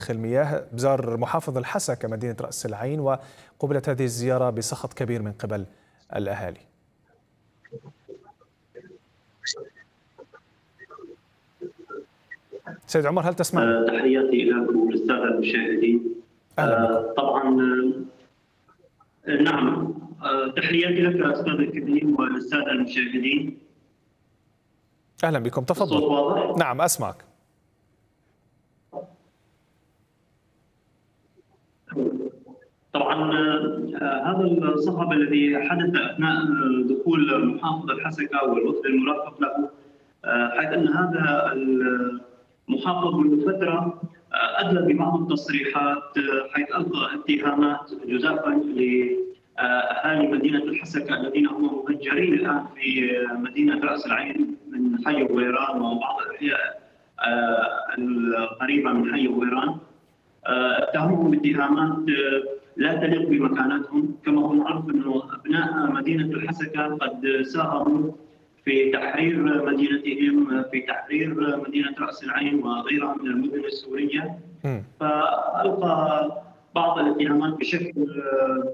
المياه بزار محافظ الحسكة مدينة رأس العين، وقبلت هذه الزيارة بسخط كبير من قبل الأهالي. سيد عمر، هل تسمعني؟ تحياتي لكم للسادة المشاهدين. أهلا بكم. طبعا نعم، تحياتي لك أستاذ الكريم وللسادة المشاهدين. أهلا بكم، الصوت تفضل. واضح؟ نعم أسمعك. طبعا هذا الصخب الذي حدث أثناء دخول محافظ الحسكة والوفد المرافق له، حيث أن هذا المحافظ منذ فترة أدلى ببعض التصريحات، حيث ألقى اتهامات جزافا لأهالي مدينة الحسكة الذين هم مهجرين الآن في مدينة رأس العين من حي ويران وبعض الأحياء القريبة من حي ويران. اتهمهم باتهامات لا تليق بمكانتهم، كما هو معروف أن أبناء مدينة الحسكة قد ساهموا في تحرير مدينتهم، في تحرير مدينة رأس العين وغيرها من المدن السورية. فألقى بعض الاتهامات بشكل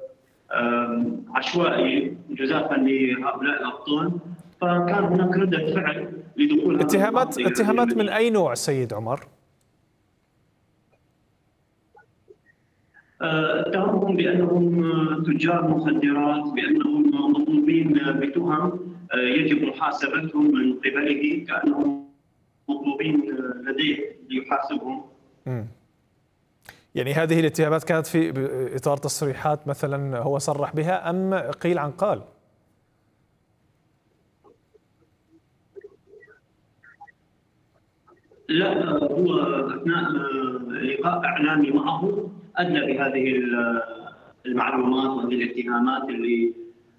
عشوائي جزافا لهؤلاء الأبطال، فكان هناك ردة فعل لدخول اتهامات من أي نوع سيد عمر؟ اتهمهم بأنهم تجار مخدرات، بأنهم مطلوبين بتهم يجب محاسبتهم من قبله، كأنهم مطلوبين لديه ليحاسبهم. يعني هذه الاتهامات كانت في إطار تصريحات مثلا هو صرح بها أم قيل عن قال؟ لا، هو أثناء لقاء إعلامي معه أدلى بهذه المعلومات وهذه الاتهامات اللي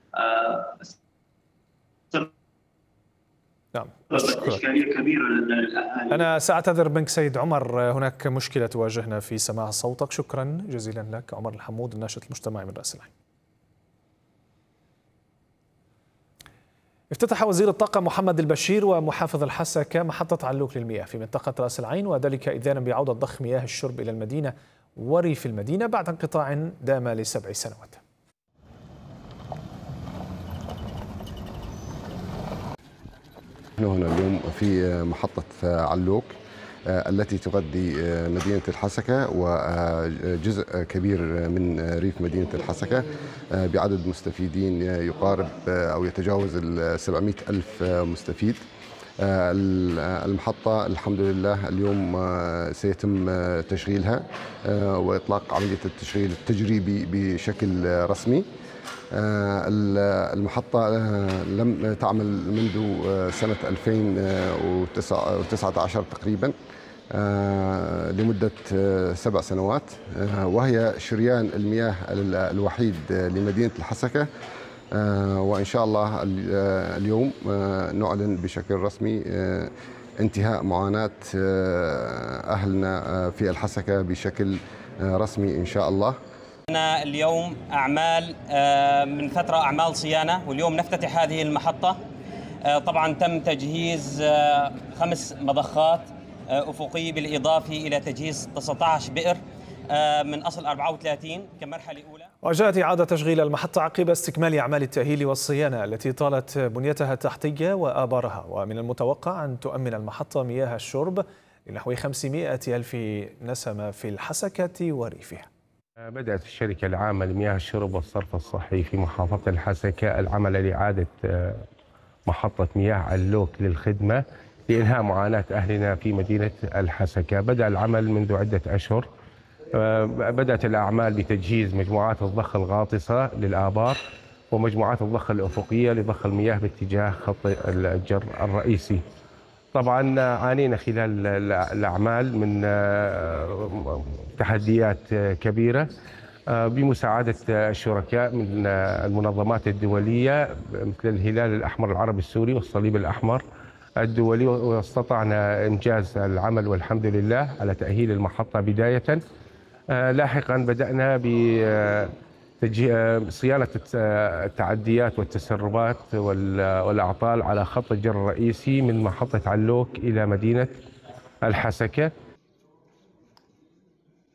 نعم، إشكالية كبيرة للأهالي. أنا سأعتذر منك سيد عمر، هناك مشكلة تواجهنا في سماع صوتك. شكرا جزيلا لك عمر الحمود، الناشط المجتمعي من رأس العين. افتتح وزير الطاقة محمد البشير ومحافظ الحسكة محطة علوك للمياه في منطقة رأس العين، وذلك إذانا بعودة ضخ مياه الشرب إلى المدينة وريف المدينة بعد انقطاع دام ل7 سنوات. نحن هنا اليوم في محطة علوك التي تغذي مدينة الحسكة وجزء كبير من ريف مدينة الحسكة بعدد مستفيدين يقارب أو يتجاوز 700 ألف مستفيد. المحطة الحمد لله اليوم سيتم تشغيلها وإطلاق عملية التشغيل التجريبي بشكل رسمي. المحطة لم تعمل منذ سنة 2019 تقريبا لمدة 7 سنوات، وهي شريان المياه الوحيد لمدينة الحسكة. وإن شاء الله اليوم نعلن بشكل رسمي انتهاء معاناة أهلنا في الحسكة بشكل رسمي إن شاء الله. اليوم أعمال من فترة أعمال صيانة، واليوم نفتتح هذه المحطة. طبعا تم تجهيز 5 مضخات أفقية بالإضافة إلى تجهيز 19 بئر من أصل 34 كمرحلة أولى. وجاءت إعادة تشغيل المحطة عقب استكمال أعمال التأهيل والصيانة التي طالت بنيتها التحتية وآبارها، ومن المتوقع أن تؤمن المحطة مياه الشرب لنحو 500 ألف نسمة في الحسكة وريفها. بدأت الشركة العامة لمياه الشرب والصرف الصحي في محافظة الحسكة العمل لإعادة محطة مياه علوك للخدمة لإنهاء معاناة أهلنا في مدينة الحسكة. بدأ العمل منذ عدة أشهر. بدأت الأعمال بتجهيز مجموعات الضخ الغاطسة للآبار ومجموعات الضخ الأفقية لضخ المياه باتجاه خط الجر الرئيسي. طبعا عانينا خلال الأعمال من تحديات كبيرة بمساعدة الشركاء من المنظمات الدولية مثل الهلال الأحمر العربي السوري والصليب الأحمر الدولي، واستطعنا إنجاز العمل والحمد لله على تأهيل المحطة بداية. لاحقا بدأنا صيانة التعديات والتسربات والأعطال على خط الجر الرئيسي من محطة علوك إلى مدينة الحسكة.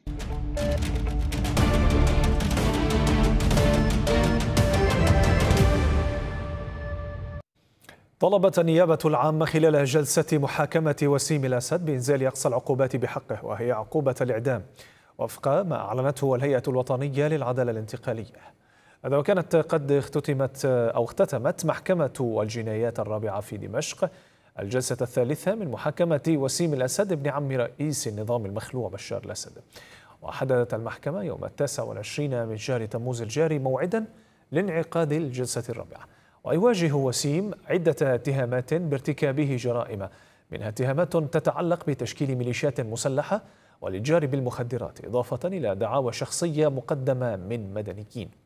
طلبت النيابة العامة خلال جلسة محاكمة وسيم الأسد بإنزال أقصى العقوبات بحقه، وهي عقوبة الإعدام وفق ما أعلنته الهيئة الوطنية للعدالة الانتقالية. هذا وكانت قد اختتمت محكمة الجنايات الرابعة في دمشق الجلسة الثالثة من محاكمة وسيم الأسد ابن عم رئيس النظام المخلوع بشار الأسد. وحددت المحكمة يوم 29 من شهر تموز الجاري موعدا لانعقاد الجلسة الرابعة. ويواجه وسيم عدة اتهامات بارتكابه جرائم، منها اتهامات تتعلق بتشكيل ميليشيات مسلحة والإتجار بالمخدرات، إضافة إلى دعاوى شخصية مقدمة من مدنيين.